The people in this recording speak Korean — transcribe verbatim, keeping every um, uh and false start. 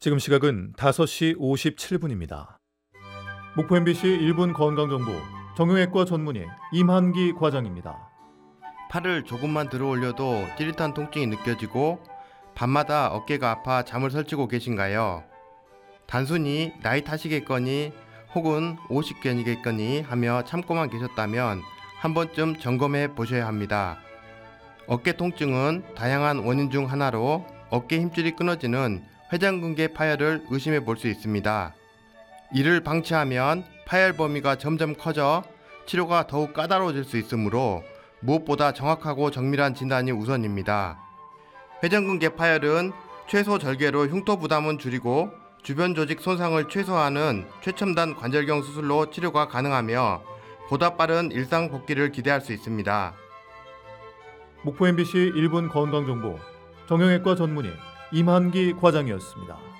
지금 시각은 다섯 시 오십칠 분입니다. 목포 엠비씨 일 분 건강정보 정형외과 전문의 임한기 과장입니다. 팔을 조금만 들어 올려도 찌릿한 통증이 느껴지고 밤마다 어깨가 아파 잠을 설치고 계신가요? 단순히 나이 탓이겠거니 혹은 오십견이겠거니 하며 참고만 계셨다면 한 번쯤 점검해 보셔야 합니다. 어깨 통증은 다양한 원인 중 하나로 어깨 힘줄이 끊어지는 회전근개 파열을 의심해 볼 수 있습니다. 이를 방치하면 파열 범위가 점점 커져 치료가 더욱 까다로워질 수 있으므로 무엇보다 정확하고 정밀한 진단이 우선입니다. 회전근개 파열은 최소 절개로 흉터 부담은 줄이고 주변 조직 손상을 최소화하는 최첨단 관절경 수술로 치료가 가능하며 보다 빠른 일상 복귀를 기대할 수 있습니다. 목포 엠비씨 일 분 건강정보 정형외과 전문의 임한기 과장이었습니다.